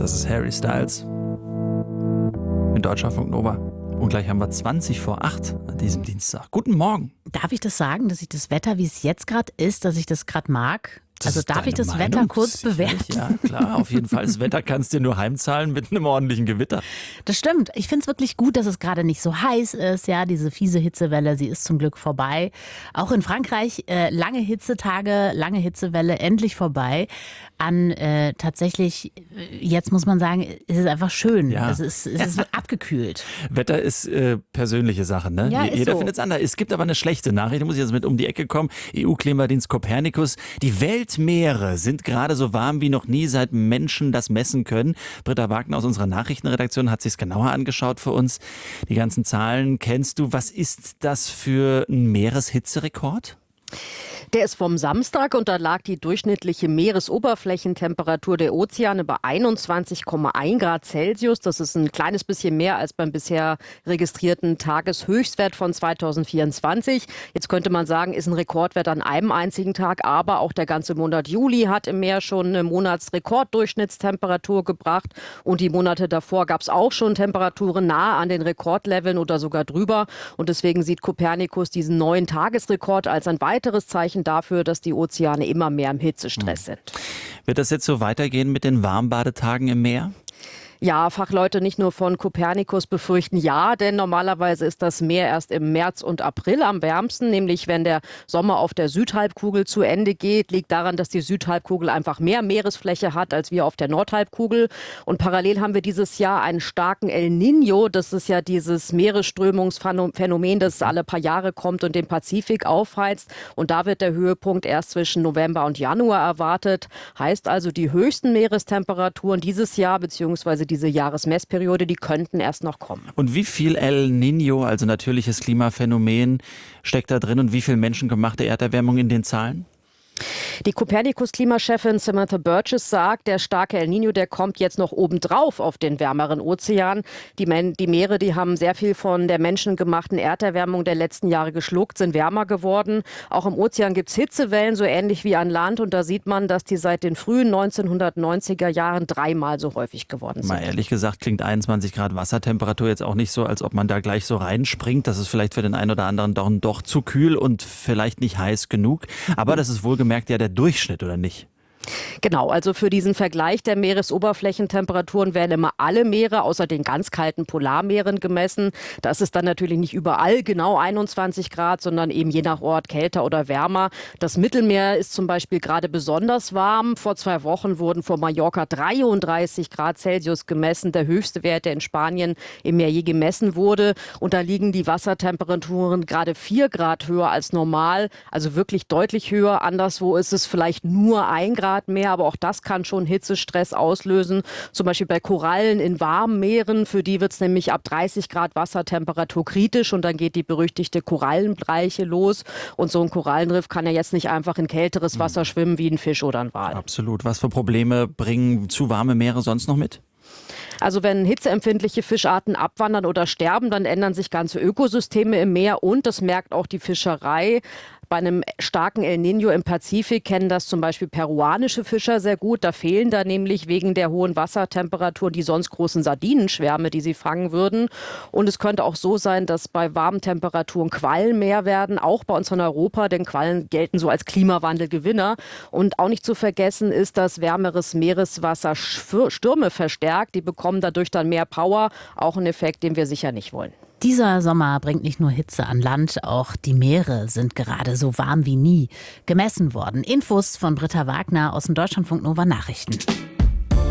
Das ist Harry Styles in Deutschlandfunk Nova. Und gleich haben wir 20 vor 8 an diesem Dienstag. Guten Morgen. Darf ich das sagen, dass ich das Wetter, wie es jetzt gerade ist, dass ich das gerade mag? Also darf ich das Wetter kurz bewerten? Ja, klar, auf jeden Fall. Das Wetter kannst du dir nur heimzahlen mit einem ordentlichen Gewitter. Das stimmt. Ich finde es wirklich gut, dass es gerade nicht so heiß ist. Ja, diese fiese Hitzewelle, sie ist zum Glück vorbei. Auch in Frankreich lange Hitzetage, lange Hitzewelle, endlich vorbei. Tatsächlich, jetzt muss man sagen, ist es einfach schön. Ja. Es ist abgekühlt. Wetter ist persönliche Sache, ne? Ja, Jeder so. findet es anders. Es gibt aber eine schlechte Nachricht, da muss ich jetzt mit um die Ecke kommen. EU-Klimadienst Copernicus. Die Weltmeere sind gerade so warm wie noch nie, seit Menschen das messen können. Britta Wagner aus unserer Nachrichtenredaktion hat sich es genauer angeschaut für uns. Die ganzen Zahlen kennst du. Was ist das für ein Meereshitzerekord? Der ist vom Samstag und da lag die durchschnittliche Meeresoberflächentemperatur der Ozeane bei 21,1 Grad Celsius. Das ist ein kleines bisschen mehr als beim bisher registrierten Tageshöchstwert von 2024. Jetzt könnte man sagen, ist ein Rekordwert an einem einzigen Tag, aber auch der ganze Monat Juli hat im Meer schon eine Monatsrekorddurchschnittstemperatur gebracht. Und die Monate davor gab es auch schon Temperaturen nahe an den Rekordleveln oder sogar drüber. Und deswegen sieht Copernicus diesen neuen Tagesrekord als ein weiteres Zeichen dafür, dass die Ozeane immer mehr im Hitzestress sind. Wird das jetzt so weitergehen mit den Warmbadetagen im Meer? Ja, Fachleute nicht nur von Copernicus befürchten ja, denn normalerweise ist das Meer erst im März und April am wärmsten, nämlich wenn der Sommer auf der Südhalbkugel zu Ende geht. Liegt daran, dass die Südhalbkugel einfach mehr Meeresfläche hat als wir auf der Nordhalbkugel. Und parallel haben wir dieses Jahr einen starken El Niño. Das ist ja dieses Meeresströmungsphänomen, das alle paar Jahre kommt und den Pazifik aufheizt. Und da wird der Höhepunkt erst zwischen November und Januar erwartet. Heißt also, die höchsten Meerestemperaturen dieses Jahr bzw. diese Jahresmessperiode, die könnten erst noch kommen. Und wie viel El Niño, also natürliches Klimaphänomen, steckt da drin und wie viel menschengemachte Erderwärmung in den Zahlen? Die Copernicus-Klimachefin Samantha Burgess sagt, der starke El Niño, der kommt jetzt noch obendrauf auf den wärmeren Ozean. Die Meere, die haben sehr viel von der menschengemachten Erderwärmung der letzten Jahre geschluckt, sind wärmer geworden. Auch im Ozean gibt es Hitzewellen, so ähnlich wie an Land. Und da sieht man, dass die seit den frühen 1990er Jahren 3-mal so häufig geworden sind. Mal ehrlich gesagt klingt 21 Grad Wassertemperatur jetzt auch nicht so, als ob man da gleich so reinspringt. Das ist vielleicht für den einen oder anderen doch zu kühl und vielleicht nicht heiß genug. Aber das ist wohlgemerkt ja der Durchschnitt, oder nicht? Genau, also für diesen Vergleich der Meeresoberflächentemperaturen werden immer alle Meere außer den ganz kalten Polarmeeren gemessen. Da ist es dann natürlich nicht überall genau 21 Grad, sondern eben je nach Ort kälter oder wärmer. Das Mittelmeer ist zum Beispiel gerade besonders warm. Vor 2 Wochen wurden vor Mallorca 33 Grad Celsius gemessen, der höchste Wert, der in Spanien im Meer je gemessen wurde. Und da liegen die Wassertemperaturen gerade 4 Grad höher als normal, also wirklich deutlich höher. Anderswo ist es vielleicht nur 1 Grad mehr, aber auch das kann schon Hitzestress auslösen. Zum Beispiel bei Korallen in warmen Meeren, für die wird es nämlich ab 30 Grad Wassertemperatur kritisch und dann geht die berüchtigte Korallenbleiche los. Und so ein Korallenriff kann ja jetzt nicht einfach in kälteres Wasser schwimmen wie ein Fisch oder ein Wal. Absolut. Was für Probleme bringen zu warme Meere sonst noch mit? Also wenn hitzeempfindliche Fischarten abwandern oder sterben, dann ändern sich ganze Ökosysteme im Meer und das merkt auch die Fischerei. Bei einem starken El Niño im Pazifik kennen das zum Beispiel peruanische Fischer sehr gut. Da fehlen da nämlich wegen der hohen Wassertemperaturen die sonst großen Sardinenschwärme, die sie fangen würden. Und es könnte auch so sein, dass bei warmen Temperaturen Quallen mehr werden, auch bei uns in Europa, denn Quallen gelten so als Klimawandelgewinner. Und auch nicht zu vergessen ist, dass wärmeres Meereswasser Stürme verstärkt. Die bekommen dadurch dann mehr Power, auch ein Effekt, den wir sicher nicht wollen. Dieser Sommer bringt nicht nur Hitze an Land, auch die Meere sind gerade so warm wie nie gemessen worden. Infos von Britta Wagner aus dem Deutschlandfunk Nova Nachrichten.